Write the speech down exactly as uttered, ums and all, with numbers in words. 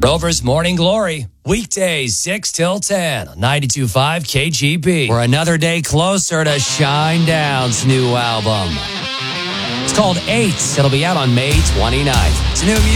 Rover's Morning Glory, weekdays six till ten, ninety-two point five K G B. We're another day closer to Shinedown's new album. It's called Eight. It'll be out on May twenty-ninth. It's new music.